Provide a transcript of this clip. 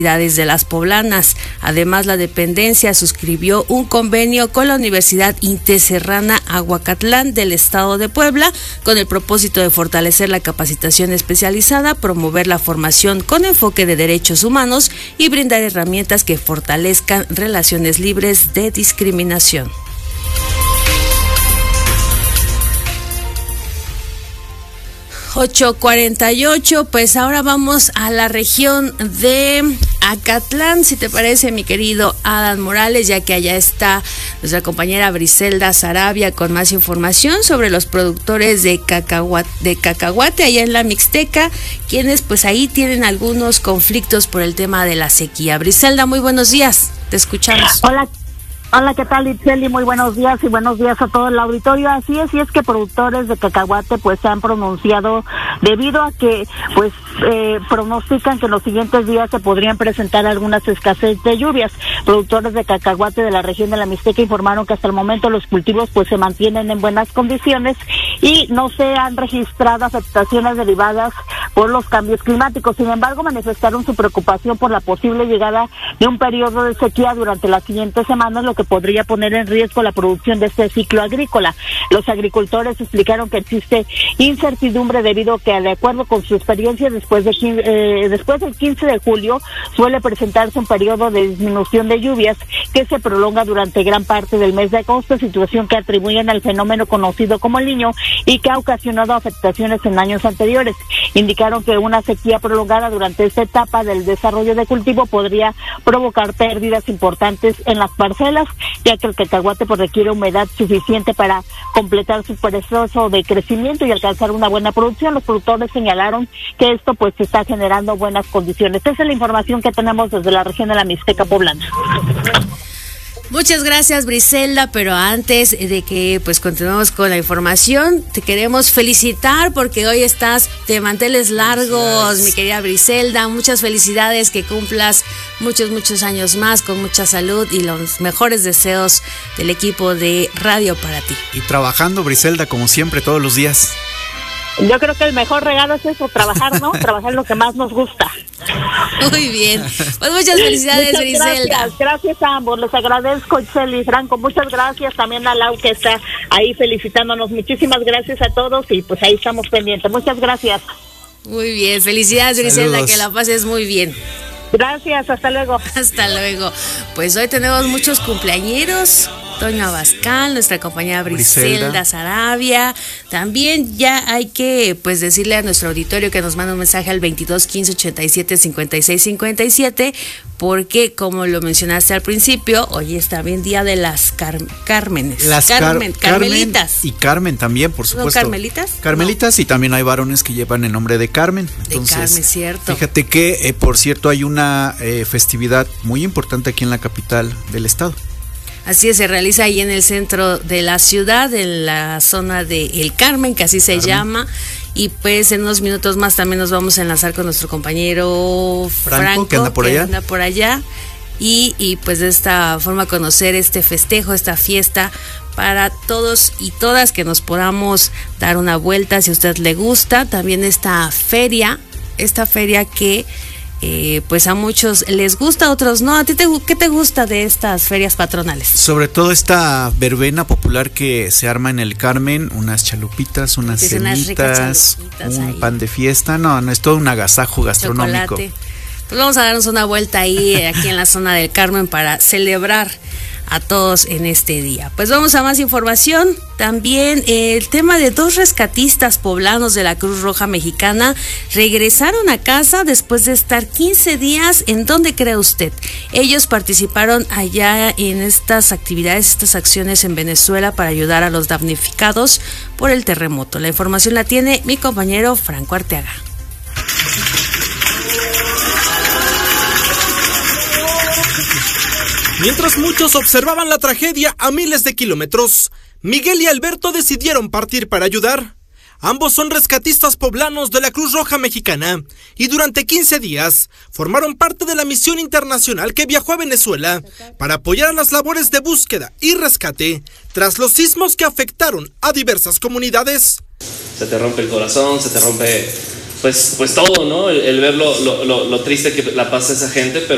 de las poblanas. Además, la dependencia suscribió un convenio con la Universidad Interserrana Aguacatlán del Estado de Puebla con el propósito de fortalecer la capacitación especializada, promover la formación con enfoque de derechos humanos y brindar herramientas que fortalezcan relaciones libres de discriminación. (8:48), pues ahora vamos a la región de Acatlán, si te parece, mi querido Adán Morales, ya que allá está nuestra compañera Briselda Saravia con más información sobre los productores de cacahuate allá en la Mixteca, quienes pues ahí tienen algunos conflictos por el tema de la sequía. Briselda, muy buenos días, te escuchamos. Hola, ¿qué tal, Itzeli? Muy buenos días y buenos días a todo el auditorio. Así es, y es que productores de cacahuate pues se han pronunciado debido a que pues pronostican que en los siguientes días se podrían presentar algunas escasez de lluvias. Productores de cacahuate de la región de la Mixteca informaron que hasta el momento los cultivos pues se mantienen en buenas condiciones y no se han registrado afectaciones derivadas por los cambios climáticos. Sin embargo, manifestaron su preocupación por la posible llegada de un periodo de sequía durante las siguientes semanas, lo que podría poner en riesgo la producción de este ciclo agrícola. Los agricultores explicaron que existe incertidumbre debido a que, de acuerdo con su experiencia, después del 15 de julio suele presentarse un periodo de disminución de lluvias que se prolonga durante gran parte del mes de agosto, situación que atribuyen al fenómeno conocido como El Niño y que ha ocasionado afectaciones en años anteriores. Indicaron que una sequía prolongada durante esta etapa del desarrollo de cultivo podría provocar pérdidas importantes en las parcelas, ya que el cacahuate pues requiere humedad suficiente para completar su proceso de crecimiento y alcanzar una buena producción. Los productores señalaron que esto pues está generando buenas condiciones. Esta es la información que tenemos desde la región de la Mixteca poblana. Muchas gracias, Briselda, pero antes de que pues continuemos con la información, te queremos felicitar porque hoy estás de manteles largos, mi querida Briselda. Muchas felicidades, que cumplas muchos años más con mucha salud y los mejores deseos del equipo de radio para ti. Y trabajando, Briselda, como siempre, todos los días. Yo creo que el mejor regalo es eso, trabajar, ¿no? Trabajar lo que más nos gusta. Muy bien. Pues muchas felicidades, Briselda. Gracias a ambos. Les agradezco, Itzel y Franco. Muchas gracias también a Lau, que está ahí felicitándonos. Muchísimas gracias a todos y pues ahí estamos pendientes. Muchas gracias. Muy bien. Felicidades, Briselda, que la pases muy bien. Gracias, hasta luego. Hasta luego. Pues hoy tenemos muchos cumpleañeros. Toño Abascal, nuestra compañera Briselda Saravia. También ya hay que pues decirle a nuestro auditorio que nos manda un mensaje al 22 15 87 56 57, porque como lo mencionaste al principio, hoy es también día de las Cármenes. Carmelitas. Y Carmen también, por supuesto. ¿Son carmelitas? Carmelitas, no. Y también hay varones que llevan el nombre de Carmen. Entonces, de Carmen, cierto. Fíjate que, por cierto, hay una festividad muy importante aquí en la capital del estado. Así es, se realiza ahí en el centro de la ciudad, en la zona de El Carmen, que así se llama. Y pues en unos minutos más también nos vamos a enlazar con nuestro compañero Franco que anda por allá. Y pues de esta forma conocer este festejo, esta fiesta para todos y todas, que nos podamos dar una vuelta si a usted le gusta. También esta feria que pues a muchos les gusta, a otros no. ¿A ti qué te gusta de estas ferias patronales? Sobre todo esta verbena popular que se arma en El Carmen, unas chalupitas, unas cenitas, un ahí, pan de fiesta. No, es todo un agasajo gastronómico. Chocolate. Pues vamos a darnos una vuelta ahí, aquí en la zona del Carmen, para celebrar a todos en este día. Pues vamos a más información. También el tema de 2 rescatistas poblanos de la Cruz Roja Mexicana regresaron a casa después de estar 15 días. ¿En dónde cree usted? Ellos participaron allá en estas actividades, estas acciones en Venezuela para ayudar a los damnificados por el terremoto. La información la tiene mi compañero Franco Arteaga. Mientras muchos observaban la tragedia a miles de kilómetros, Miguel y Alberto decidieron partir para ayudar. Ambos son rescatistas poblanos de la Cruz Roja Mexicana y durante 15 días formaron parte de la misión internacional que viajó a Venezuela para apoyar a las labores de búsqueda y rescate tras los sismos que afectaron a diversas comunidades. Se te rompe el corazón, se te rompe pues todo, ¿no? El ver lo triste que la pasa esa gente, pero